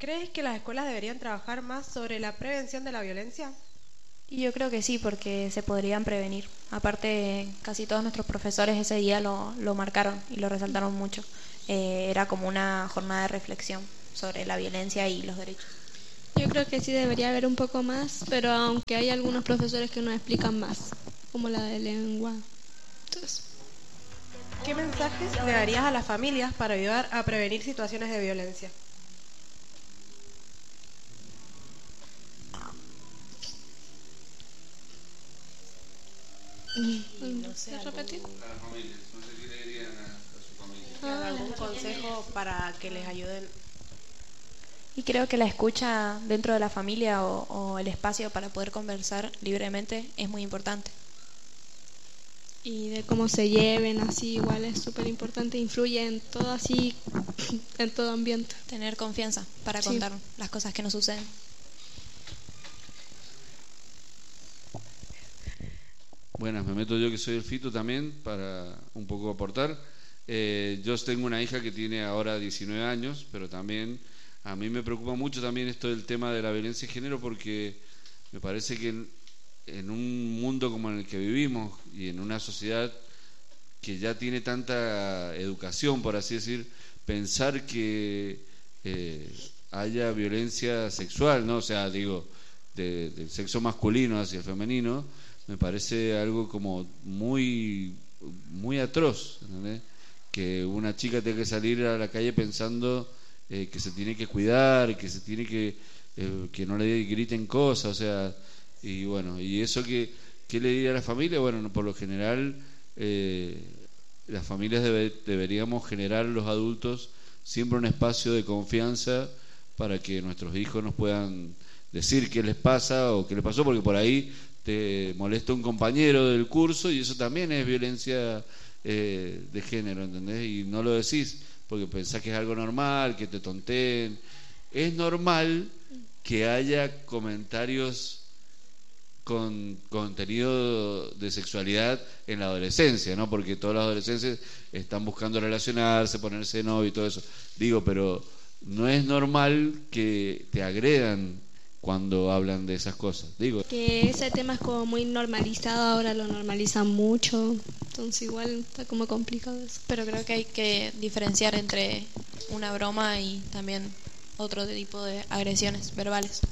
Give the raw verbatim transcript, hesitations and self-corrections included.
¿Crees que las escuelas deberían trabajar más sobre la prevención de la violencia? Y yo creo que sí, porque se podrían prevenir. Aparte, casi todos nuestros profesores ese día lo, lo marcaron y lo resaltaron mucho. Eh, era como una jornada de reflexión sobre la violencia y los derechos. Yo creo que sí debería haber un poco más, pero aunque hay algunos profesores que nos explican más, como la de lengua. Entonces, ¿qué mensajes le darías a las familias para ayudar a prevenir situaciones de violencia? no sé, repetir. A las familias, no sé qué le dirían a, a su familia. Ah, ¿algún consejo para que les ayuden? Y creo que la escucha dentro de la familia o, o el espacio para poder conversar libremente es muy importante. Y de cómo se lleven, así igual es súper importante, influye en todo así, en todo ambiente. Tener confianza para Sí. contar las cosas que nos suceden. Buenas, me meto yo que soy el Fito también para un poco aportar. Eh, yo tengo una hija que tiene ahora diecinueve años, pero también a mí me preocupa mucho también esto del tema de la violencia de género, porque me parece que en, en un mundo como en el que vivimos y en una sociedad que ya tiene tanta educación, por así decir, pensar que eh, haya violencia sexual, ¿no? O sea, digo, de, del sexo masculino hacia el femenino, me parece algo como muy muy atroz, ¿entendés? Que una chica tenga que salir a la calle pensando eh, que se tiene que cuidar, que se tiene que eh, que no le griten cosas, o sea, y bueno, y eso que ¿qué le diría a la familia? Bueno, por lo general eh, las familias debe, deberíamos generar los adultos siempre un espacio de confianza para que nuestros hijos nos puedan decir qué les pasa o qué les pasó, porque por ahí te molesta un compañero del curso y eso también es violencia eh, de género, ¿entendés? Y no lo decís porque pensás que es algo normal, que te tonteen. Es normal que haya comentarios con contenido de sexualidad en la adolescencia, ¿no? Porque todos los adolescentes están buscando relacionarse, ponerse de novio y todo eso. Digo, pero no es normal que te agredan cuando hablan de esas cosas, digo. Que ese tema es como muy normalizado, ahora lo normalizan mucho, entonces igual está como complicado eso. Pero creo que hay que diferenciar entre una broma y también otro tipo de agresiones verbales.